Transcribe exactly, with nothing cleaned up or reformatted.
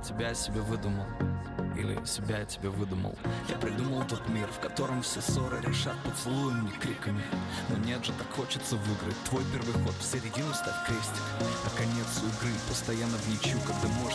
тебя себе выдумал, или себя я тебе выдумал. Я придумал тот мир, в котором все ссоры решат поцелуем и криками. Но нет же, так хочется выиграть. Твой первый ход, в середину ставь крестик, а конец у игры постоянно в ничью, когда можно